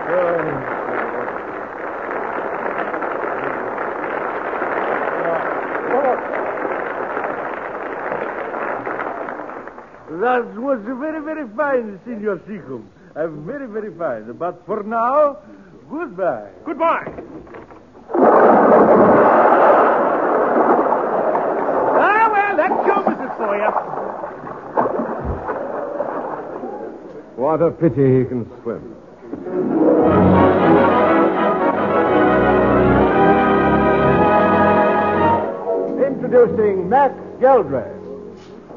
That was very, very fine, Senor Seacombe. Very, very fine. But for now, goodbye. Goodbye. Well, that's Jonas for you. What a pity he can swim. Introducing Max Geldray.